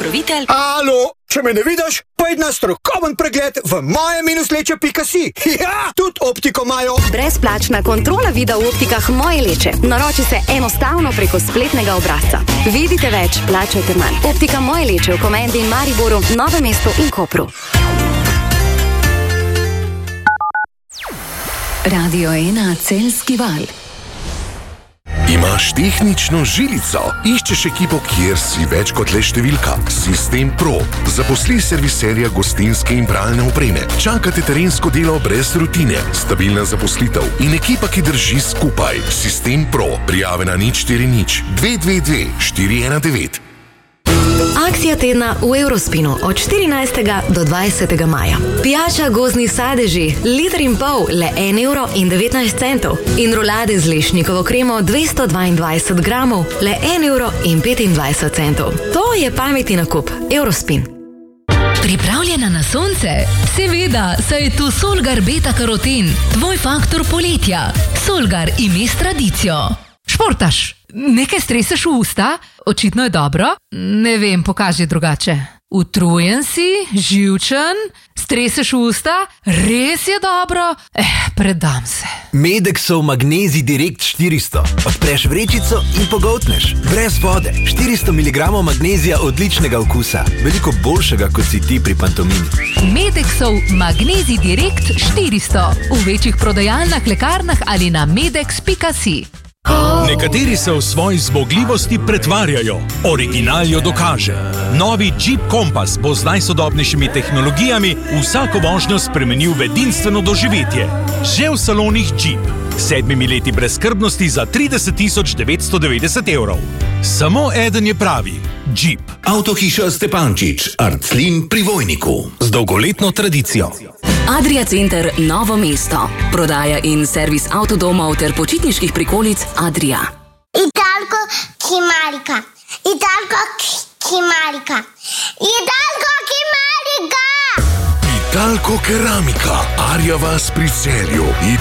pokrovitelj. Alo, če me ne vidiš, pojd na strokoven pregled v moje-leče.si. Ja, tudi optiko imajo. Brezplačna kontrola vida v optikah Moje Leče. Naroči se enostavno preko spletnega obrazca. Vidite več, plačajte manj. Optika Moje Leče v Komendi in Mariboru, Novem mestu in Kopru. Radio 1 Celjski val. Imaš tehnično žilico? Iščeš ekipo, kjer si več kot le številka. Sistem Pro. Zaposli serviserja gostinske in pralne opreme. Čakate terensko delo brez rutine. Stabilna zaposlitev in ekipa, ki drži skupaj. Sistem Pro. Prijave na 040 222 419. Akcija tedna v Eurospinu od 14. do 20. maja. Pijača gozdni sadeži, 1,5 litra, le 1,19 €. In rolade z lešnikovo kremo 222 gramov, le 1,25 €. To je pametni nakup. Eurospin. Pripravljena na sonce? Seveda, saj je tu Solgar Beta Karoten, tvoj faktor poletja. Solgar ime s tradicijo. Športaš, nekaj streseš v usta? Očitno je dobro? Ne vem, pokaži drugače. Utrujen si, živčen, streseš v usta? Res je dobro? Predam se. Medexov Magnezij Direkt 400. Odpreš vrečico in pogoltneš. Brez vode. 400 mg magnezija odličnega okusa. Veliko boljšega, kot si ti pri pantomimi. Medexov Magnezij Direkt 400. V večjih prodajalnah, lekarnah ali na medex.si. Nekateri se v svoji zmogljivosti pretvarjajo, original jo dokaže. Novi Jeep Compass bo z najsodobnejšimi tehnologijami vsako vožnjo spremenil v edinstveno doživetje. Že v salonih Jeep. 7 leti brezskrbnosti za 30 990 €. Samo eden je pravi. Jeep. Avtohiša Stepančič, Arclin pri Vojniku. Z dolgoletno tradicijo. Adria Center Novo mesto. Prodaja in servis avtodomov ter počitniških prikolic Adria. Italko Kimarika. Italko Kimarika. Italko Kimarika. Italko Keramika. Arja vas pri Celju.